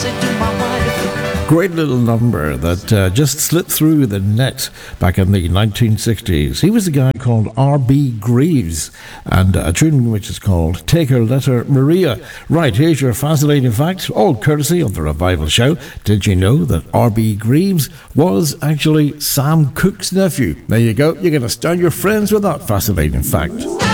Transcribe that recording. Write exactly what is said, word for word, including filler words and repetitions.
say to my wife. Great little number that uh, just slipped through the net back in the nineteen sixties. He was a guy called R B Greaves, and a tune which is called Take Her Letter Maria. Right, here's your fascinating fact, all courtesy of the Revival Show. Did you know that R B Greaves was actually Sam Cooke's nephew? There you go, you're going to stun your friends with that fascinating fact.